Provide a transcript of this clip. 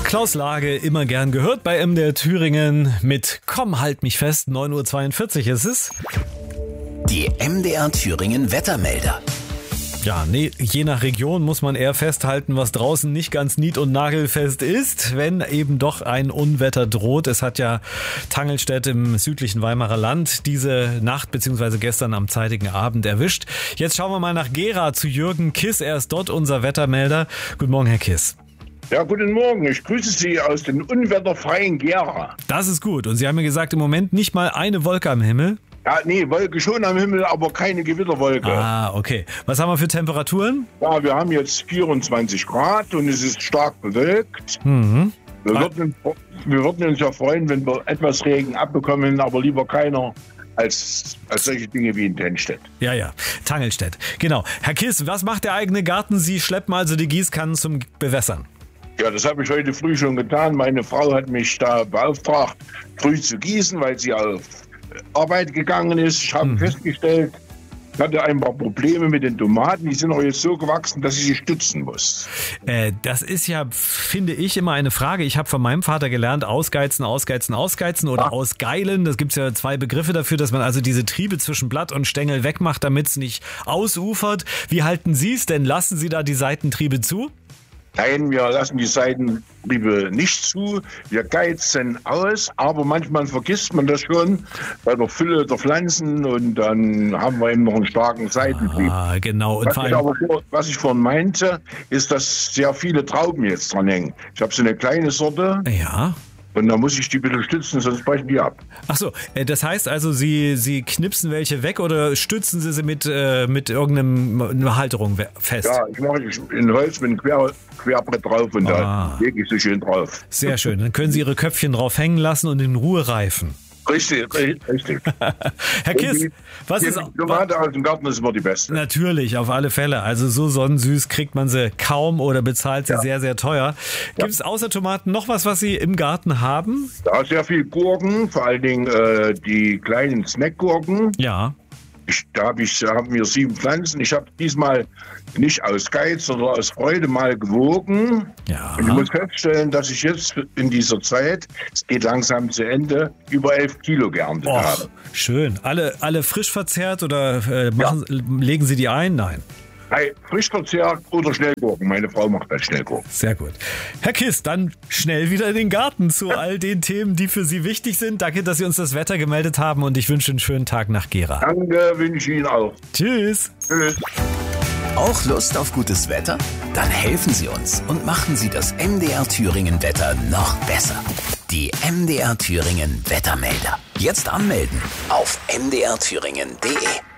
Klaus Lage, immer gern gehört bei MDR Thüringen mit Komm, halt mich fest, 9.42 Uhr ist es. Die MDR Thüringen Wettermelder. Ja, nee, je nach Region muss man eher festhalten, was draußen nicht ganz nied- und nagelfest ist, wenn eben doch ein Unwetter droht. Es hat ja Tangelstedt im südlichen Weimarer Land diese Nacht bzw. gestern am zeitigen Abend erwischt. Jetzt schauen wir mal nach Gera zu Jürgen Kiss. Er ist dort unser Wettermelder. Guten Morgen, Herr Kiss. Ja, guten Morgen. Ich grüße Sie aus dem unwetterfreien Gera. Das ist gut. Und Sie haben mir gesagt, im Moment nicht mal eine Wolke am Himmel. Ja, nee, Wolke schon am Himmel, aber keine Gewitterwolke. Ah, okay. Was haben wir für Temperaturen? Ja, wir haben jetzt 24 Grad und es ist stark bewölkt. Mhm. Wir würden uns ja freuen, wenn wir etwas Regen abbekommen, aber lieber keiner als solche Dinge wie in Tennstedt. Ja, Tangelstedt. Genau. Herr Kiss, was macht der eigene Garten? Sie schleppen also die Gießkannen zum Bewässern. Ja, das habe ich heute früh schon getan. Meine Frau hat mich da beauftragt, früh zu gießen, weil sie auf Arbeit gegangen ist. Ich habe festgestellt, ich hatte ein paar Probleme mit den Tomaten. Die sind auch jetzt so gewachsen, dass ich sie stützen muss. Das ist ja, finde ich, immer eine Frage. Ich habe von meinem Vater gelernt, ausgeizen oder ausgeilen. Das gibt es ja zwei Begriffe dafür, dass man also diese Triebe zwischen Blatt und Stängel wegmacht, damit es nicht ausufert. Wie halten Sie es denn? Lassen Sie da die Seitentriebe zu? Nein, wir lassen die Seitentriebe nicht zu. Wir geizen aus, aber manchmal vergisst man das schon bei der Fülle der Pflanzen und dann haben wir eben noch einen starken Seitentrieb. Ah, genau. Und Was ich vorhin meinte, ist, dass sehr viele Trauben jetzt dran hängen. Ich habe so eine kleine Sorte. Ja. Und da muss ich die ein bisschen stützen, sonst brechen die ab. Ach so, das heißt also, Sie knipsen welche weg oder stützen Sie mit irgendeiner Halterung fest? Ja, ich mache in Holz mit einem Querbrett drauf und da lege ich so schön drauf. Sehr schön, dann können Sie Ihre Köpfchen drauf hängen lassen und in Ruhe reifen. Richtig. Herr Kiss, was ist... Die Tomate aus dem Garten ist immer die beste. Natürlich, auf alle Fälle. Also so sonnensüß kriegt man sie kaum oder bezahlt sie sehr, sehr teuer. Gibt es außer Tomaten noch was Sie im Garten haben? Ja, sehr viel Gurken, vor allen Dingen die kleinen Snackgurken. Ja. Da haben wir 7 Pflanzen. Ich habe diesmal nicht aus Geiz, sondern aus Freude mal gewogen. Ja. Und ich muss feststellen, dass ich jetzt in dieser Zeit, es geht langsam zu Ende, über 11 Kilo geerntet habe. Schön. Alle frisch verzehrt oder legen Sie die ein? Nein. Hey, frisch verzehrt oder Schnellgurken. Meine Frau macht das Schnellgurken. Sehr gut. Herr Kiss, dann schnell wieder in den Garten zu all den Themen, die für Sie wichtig sind. Danke, dass Sie uns das Wetter gemeldet haben und ich wünsche einen schönen Tag nach Gera. Danke, wünsche ich Ihnen auch. Tschüss. Tschüss. Auch Lust auf gutes Wetter? Dann helfen Sie uns und machen Sie das MDR Thüringen Wetter noch besser. Die MDR Thüringen Wettermelder. Jetzt anmelden auf mdrthüringen.de.